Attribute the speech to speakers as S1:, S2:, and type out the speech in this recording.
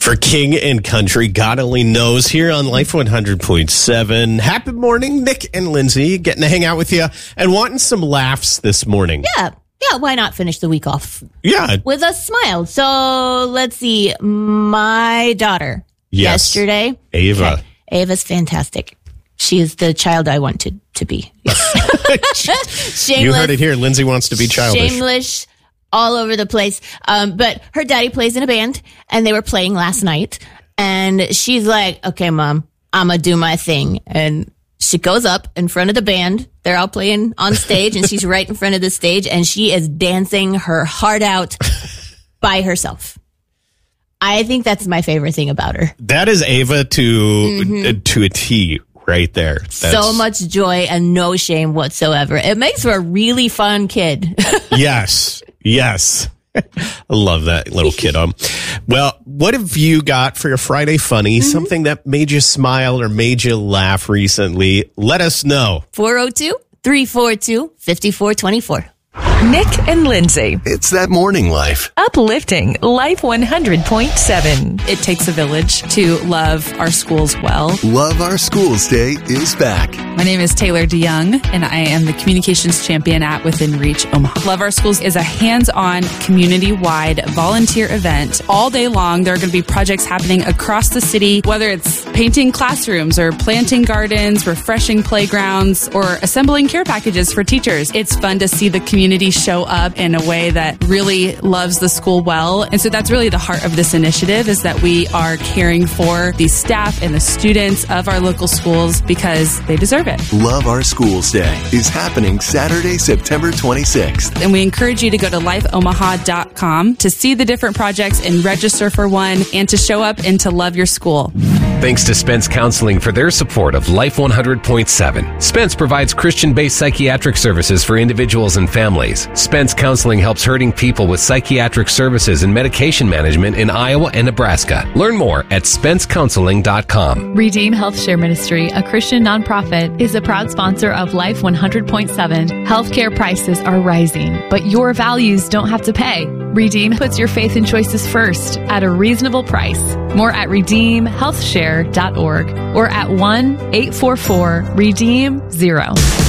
S1: For King and Country, God only knows, here on Life 100.7. Happy morning, Nick and Lindsay, getting to hang out with you and wanting some laughs this morning.
S2: Yeah, why not finish the week off with a smile? So let's see. My daughter yesterday.
S1: Ava.
S2: Okay. Ava's fantastic. She is the child I want to be. Yes.
S1: You heard it here. Lindsay wants to be childish.
S2: Shameless. All over the place. But her daddy plays in a band, and they were playing last night. And she's like, okay, Mom, I'm going to do my thing. And she goes up in front of the band. They're all playing on stage, and she's right in front of the stage, and she is dancing her heart out by herself. I think that's my favorite thing about her.
S1: That is Ava to a T right there.
S2: So much joy and no shame whatsoever. It makes her a really fun kid. Yes. I love that little kid. Well, what have you got for your Friday Funny? Something that made you smile or made you laugh recently? Let us know. 402-342-5424.
S3: Nick and Lindsay.
S4: It's that morning life.
S3: Uplifting Life 100.7.
S5: It takes a village to love our schools well.
S4: Love Our Schools Day is back.
S5: My name is Taylor DeYoung, and I am the communications champion at Within Reach Omaha. Love Our Schools is a hands-on, community-wide volunteer event. All day long, there are going to be projects happening across the city, whether it's painting classrooms or planting gardens, refreshing playgrounds, or assembling care packages for teachers. It's fun to see the community show up in a way that really loves the school well. And so that's really the heart of this initiative, is that we are caring for the staff and the students of our local schools because they deserve it.
S4: Love Our Schools Day is happening Saturday, September 26th.
S5: And we encourage you to go to lifeomaha.com to see the different projects and register for one, and to show up and to love your school.
S6: Thanks to Spence Counseling for their support of Life 100.7. Spence provides Christian-based psychiatric services for individuals and families. Spence Counseling helps hurting people with psychiatric services and medication management in Iowa and Nebraska. Learn more at spencecounseling.com.
S7: Redeem Health Share Ministry, a Christian nonprofit, is a proud sponsor of Life 100.7. Healthcare prices are rising, but your values don't have to pay. Redeem puts your faith and choices first at a reasonable price. More at redeemhealthshare.org or at 1-844-REDEEM-0.